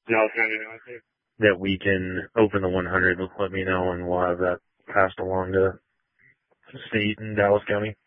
Dallas County anyway. that we can open the 100, let me know, and we'll have that passed along to the state and Dallas County.